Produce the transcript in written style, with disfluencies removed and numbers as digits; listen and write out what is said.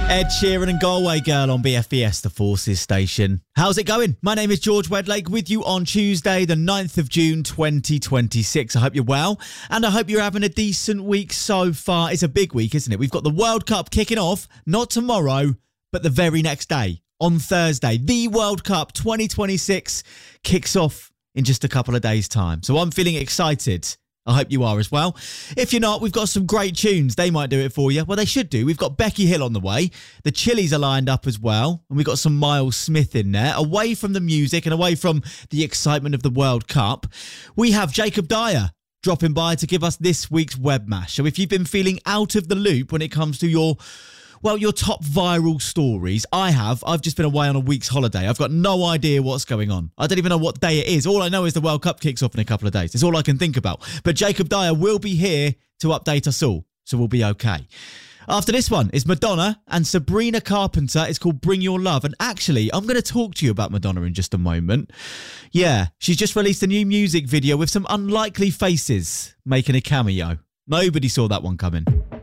Ed Sheeran and Galway Girl on BFBS, the Forces station. How's it going? My name is George Wedlake with you on Tuesday, the 9th of June, 2026. I hope you're well, and I hope you're having a decent week so far. It's a big week, isn't it? We've got the World Cup kicking off, not tomorrow, but the very next day, on Thursday. The World Cup 2026 kicks off in just a couple of days' time. So I'm feeling excited. I hope you are as well. If you're not, we've got some great tunes. They might do it for you. Well, they should do. We've got Becky Hill on the way. The Chili's are lined up as well. And we've got some Miles Smith in there. Away from the music and away from the excitement of the World Cup, we have Jacob Dyer dropping by to give us this week's Webmash. So if you've been feeling out of the loop when it comes to your top viral stories, I've just been away on a week's holiday. I've got no idea what's going on. I don't even know what day it is. All I know is the World Cup kicks off in a couple of days. It's all I can think about. But Jacob Dyer will be here to update us all, so we'll be okay. After this one is Madonna and Sabrina Carpenter. It's called Bring Your Love. And actually, I'm going to talk to you about Madonna in just a moment. Yeah, she's just released a new music video with some unlikely faces making a cameo. Nobody saw that one coming.